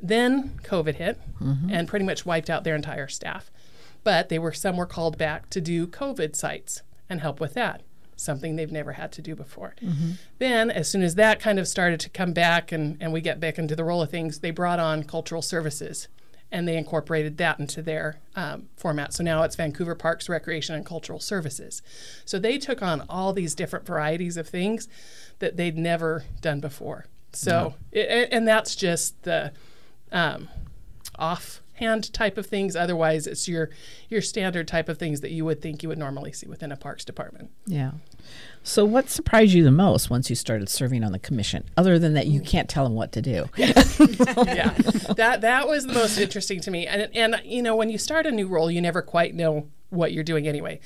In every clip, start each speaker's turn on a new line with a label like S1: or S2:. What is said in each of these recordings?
S1: Then COVID hit and pretty much wiped out their entire staff. But some were called back to do COVID sites and help with that, something they've never had to do before. Then, as soon as that kind of started to come back and we get back into the roll of things, they brought on cultural services, and they incorporated that into their format. So now it's Vancouver Parks, Recreation, and Cultural Services. So they took on all these different varieties of things that they'd never done before. So, and that's just the offhand type of things. Otherwise, it's your standard type of things that you would think you would normally see within a parks department.
S2: Yeah. So what surprised you the most once you started serving on the commission, other than that you can't tell them what to do?
S1: Yeah, that was the most interesting to me. And you know, when you start a new role, you never quite know what you're doing anyway.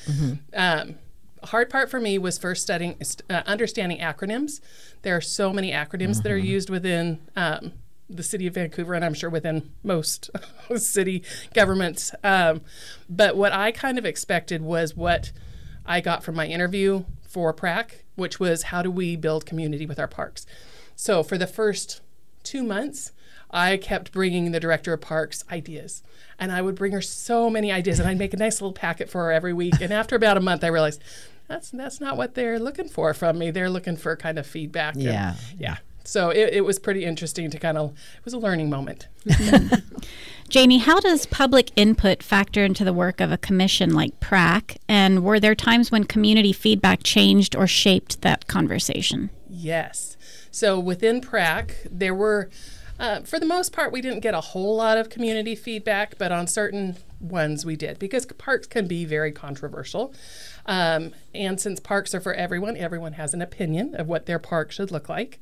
S1: Hard part for me was first understanding acronyms. There are so many acronyms that are used within the city of Vancouver, and I'm sure within most city governments. But what I kind of expected was what I got from my interview for PRAC, which was how do we build community with our parks. So for the first 2 months, I kept bringing the director of parks ideas, and I would bring her so many ideas, and I'd make a nice little packet for her every week. And after about a month, I realized that's not what they're looking for from me. They're looking for kind of feedback.
S2: Yeah.
S1: So it was pretty interesting to it was a learning moment.
S3: Janie, how does public input factor into the work of a commission like PRAC? And were there times when community feedback changed or shaped that conversation?
S1: Yes. So within PRAC, there were, for the most part, we didn't get a whole lot of community feedback, but on certain ones we did, because parks can be very controversial. And since parks are for everyone has an opinion of what their park should look like.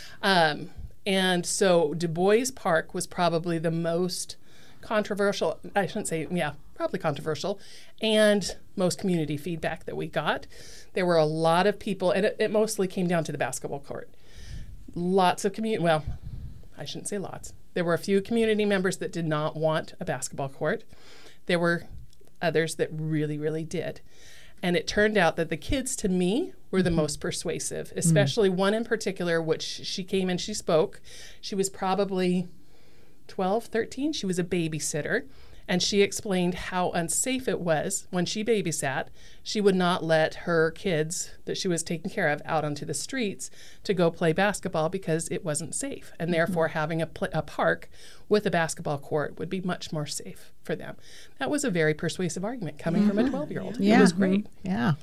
S1: And so Du Bois Park was probably the most controversial, I shouldn't say, probably controversial, and most community feedback that we got. There were a lot of people, and it mostly came down to the basketball court. Lots of I shouldn't say lots. There were a few community members that did not want a basketball court. There were others that really, really did. And it turned out that the kids, to me, were the most persuasive, especially one in particular, which she came and she spoke. She was probably 12, 13. She was a babysitter. And she explained how unsafe it was when she babysat. She would not let her kids that she was taking care of out onto the streets to go play basketball because it wasn't safe. And therefore, having a park with a basketball court would be much more safe for them. That was a very persuasive argument coming from a 12-year-old.
S2: Yeah.
S1: It was great.
S2: Yeah.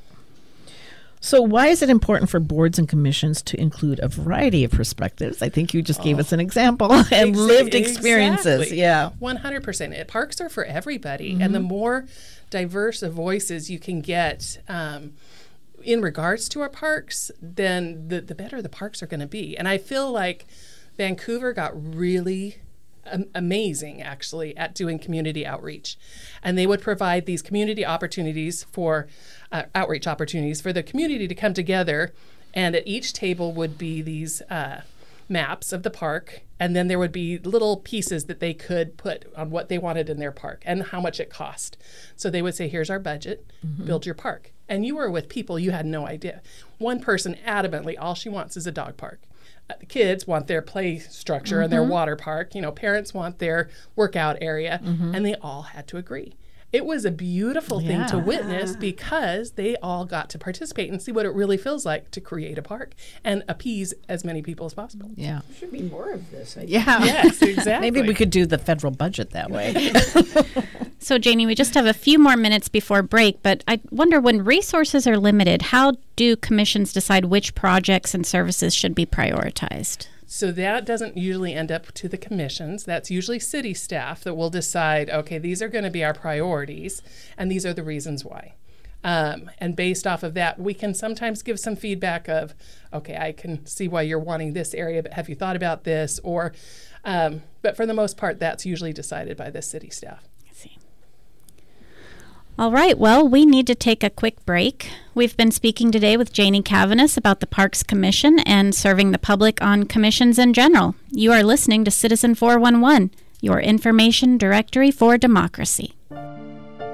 S2: So why is it important for boards and commissions to include a variety of perspectives? I think you just gave us an example and lived experiences.
S1: Exactly.
S2: Yeah.
S1: 100%. Parks are for everybody. And the more diverse of voices you can get in regards to our parks, then the better the parks are going to be. And I feel like Vancouver got really amazing, actually, at doing community outreach. And they would provide these community opportunities for outreach opportunities for the community to come together, and at each table would be these maps of the park, and then there would be little pieces that they could put on what they wanted in their park and how much it cost. So they would say, here's our budget, build your park. And you were with people you had no idea. One person adamantly, all she wants is a dog park. The kids want their play structure and their water park. Parents want their workout area, and they all had to agree. It was a beautiful thing to witness because they all got to participate and see what it really feels like to create a park and appease as many people as possible.
S2: Yeah.
S4: There should be more of this.
S1: Yes, exactly.
S2: Maybe we could do the federal budget that way.
S3: So, Janie, we just have a few more minutes before break, but I wonder, when resources are limited, how do commissions decide which projects and services should be prioritized?
S1: So that doesn't usually end up to the commissions. That's usually city staff that will decide, okay, these are going to be our priorities, and these are the reasons why. And based off of that, we can sometimes give some feedback of, okay, I can see why you're wanting this area, but have you thought about this? Or, but for the most part, that's usually decided by the city staff.
S3: All right, well, we need to take a quick break. We've been speaking today with Janie Cavanis about the Parks Commission and serving the public on commissions in general. You are listening to Citizen 411, your information directory for democracy.